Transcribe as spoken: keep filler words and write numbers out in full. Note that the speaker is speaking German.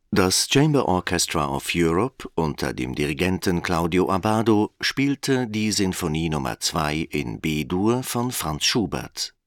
Das Chamber Orchestra of Europe unter dem Dirigenten Claudio Abbado spielte die Sinfonie Nummer zwei in B-Dur von Franz Schubert